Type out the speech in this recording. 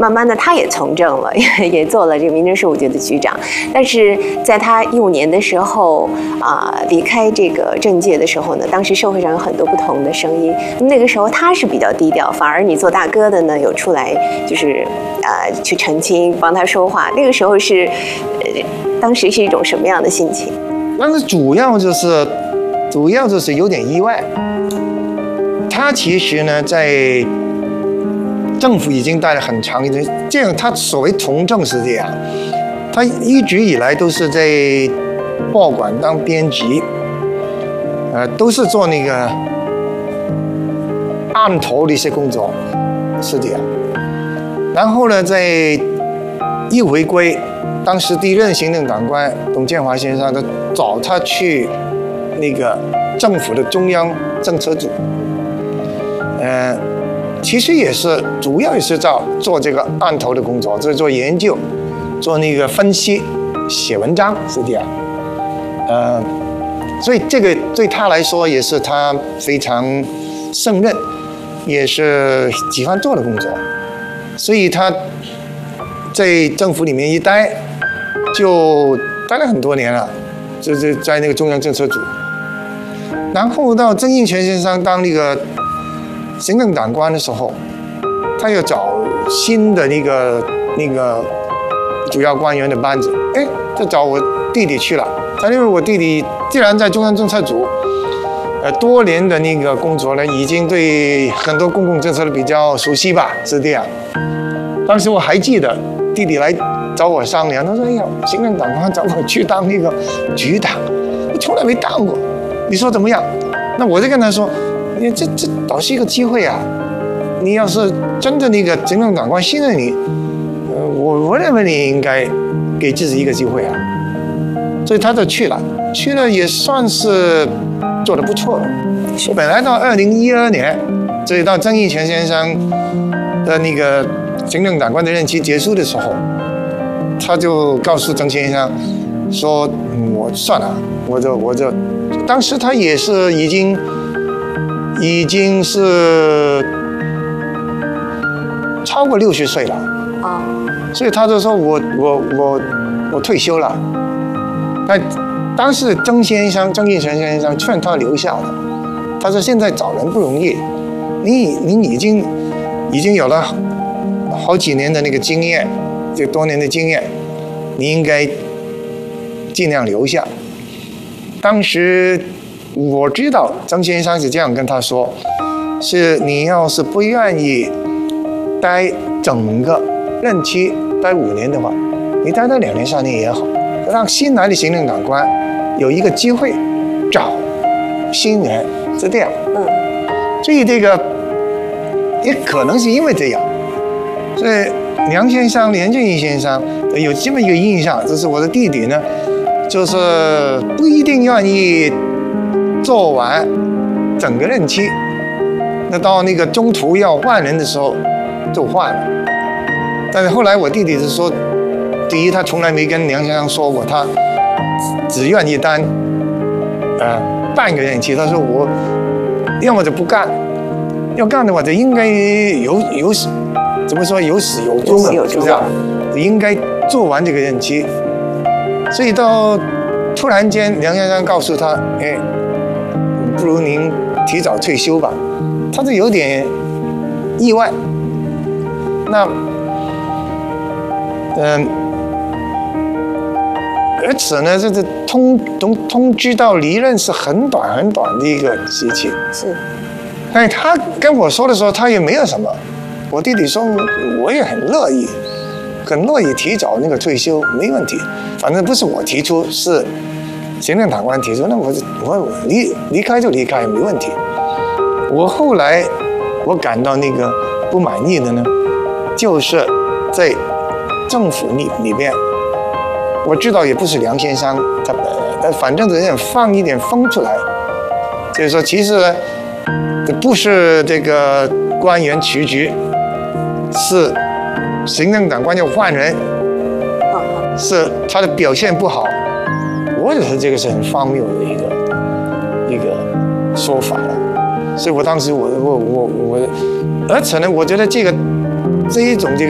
慢慢的他也从政了，也做了这个民政事务局的局长。但是在他15年的时候离开这个政界的时候呢，当时社会上有很多不同的声音。那个时候他是比较低调，反而你做大哥的呢有出来就是去澄清，帮他说话。那个时候是当时是一种什么样的心情？ 但是主要就是有点意外。他其实呢，在政府已经待了很长一段，这样他所谓从政是这样，他一直以来都是在报馆当编辑，都是做那个案头的一些工作，是这样。然后呢，在一回归，当时第一任行政长官董建华先生，他找他去那个政府的中央政策组。其实也是主要也是做这个案头的工作，就是做研究，做那个分析，写文章是这样。所以这个对他来说也是他非常胜任，也是喜欢做的工作。所以他在政府里面一待，就待了很多年了，就是在那个中央政策组。然后到曾荫权先生当那个行政长官的时候，他要找新的那个主要官员的班子，就找我弟弟去了。他因为我弟弟既然在中央政策组，多年的那个工作呢，已经对很多公共政策比较熟悉吧，是这样。当时我还记得弟弟来找我商量，他说：“哎呀，行政长官找我去当那个局长，我从来没当过，你说怎么样？”那我就跟他说。这倒是一个机会啊！你要是真的那个行政长官信任你，我认为你应该给自己一个机会啊。所以他就去了也算是做得不错了。本来到2012年，所以到曾荫权先生的那个行政长官的任期结束的时候，他就告诉曾先生说：“我算了，我就当时他也是已经是超过60岁了所以他就说我退休了。那当时曾荫权先生劝他留下的，他说现在找人不容易，你已经有了好几年的那个经验，这多年的经验，你应该尽量留下。当时。我知道曾先生是这样跟他说，是你要是不愿意待整个任期待5年的话，你待到2年3年也好，让新来的行政长官有一个机会找新人，是这样。所以这个也可能是因为这样，所以梁先生、连俊逸先生有这么一个印象，就是我的弟弟呢，就是不一定愿意做完整个任期，那到那个中途要换人的时候就换了。但是后来我弟弟是说，第一他从来没跟梁先生说过他只愿意当半个任期，他说我要么就不干，要干的话就应该怎么说有始有终的，是不是啊？应该做完这个任期。所以到突然间梁先生告诉他，不如您提早退休吧，他是有点意外。那，而且呢，这通知到离任是很短的一个时期。 是。 但他跟我说的时候，他也没有什么。我弟弟说，我也很乐意提早那个退休，没问题。反正不是我提出，是行政长官提出，那我离开就离开，没问题。我后来我感到那个不满意的呢，就是在政府里边，我知道也不是梁先生他反正有点放一点风出来，就是说其实呢，不是这个官员辞职，是行政长官要换人，是他的表现不好。我觉得这个是很荒谬的一个说法了，所以我当时我而且呢，我觉得这一种